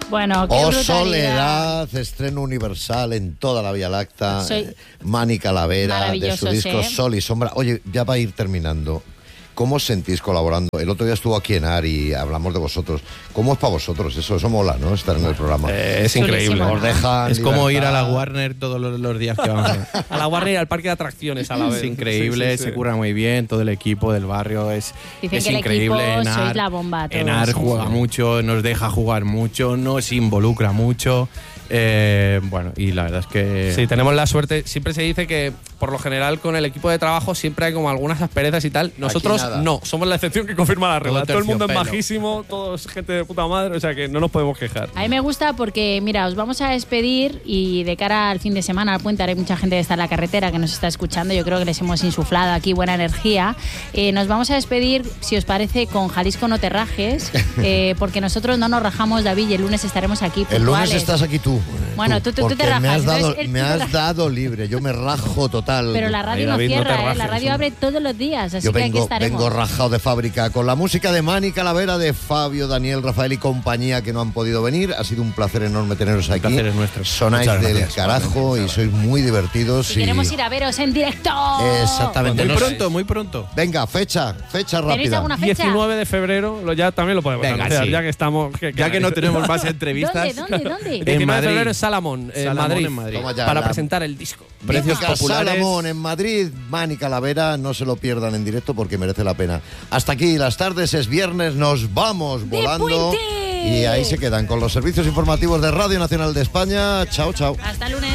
Bueno, qué Oh brutalidad. Soledad, estreno universal en toda la Vía Láctea. Mani Calavera, de su disco Sol y Sombra. Oye, ya va a ir terminando. ¿Cómo os sentís colaborando? El otro día estuvo aquí en ARI y hablamos de vosotros. ¿Cómo es para vosotros? Eso mola, ¿no? Estar en el programa. Es increíble. Os dejan es como ir a la libertad. Warner todos los días que vamos. A la Warner y al parque de atracciones a la vez. Es increíble, se curra muy bien, todo el equipo del barrio es Dicen que increíble. el equipo Enar, sois la bomba todos. Enar juega mucho, nos deja jugar mucho, nos involucra mucho. Bueno, y la verdad es que... Sí, tenemos la suerte. Siempre se dice que, por lo general, con el equipo de trabajo siempre hay como algunas asperezas y tal. Nosotros no, somos la excepción que confirma la regla. Todo el mundo es majísimo, todos gente de puta madre, o sea que no nos podemos quejar. A mí me gusta porque, mira, os vamos a despedir y de cara al fin de semana, al puente, hay mucha gente que está en la carretera que nos está escuchando. Yo creo que les hemos insuflado aquí buena energía. Nos vamos a despedir, si os parece, con Jalisco No Te Rajes, porque nosotros no nos rajamos, David, y el lunes estaremos aquí puntuales. El lunes estás aquí tú. Bueno, tú te rajas. Me has dado libre, yo me rajo total. Pero la radio no cierra, la radio abre todos los días, así que aquí estaremos. Vengo rajado de fábrica con la música de Mani Calavera, de Fabio, Daniel, Rafael y compañía que no han podido venir. Ha sido un placer enorme teneros aquí. El placer es nuestro. Sonáis del carajo y sois muy divertidos. Y queremos ir a veros en directo. Exactamente. Muy pronto. Venga, fecha rápida. ¿Tenéis alguna fecha? 19 de febrero, ya también lo podemos anunciar, sí. ya que estamos... Ya que no tenemos más entrevistas. ¿Dónde? 19 de febrero en Salamón, en Madrid. Para presentar el disco. Precios populares. Salamón en Madrid, Mani Calavera, no se lo pierdan en directo porque merece la pena. Hasta aquí las tardes, es viernes, nos vamos volando. puente! Y ahí se quedan con los servicios informativos de Radio Nacional de España. Chao, chao. Hasta el lunes.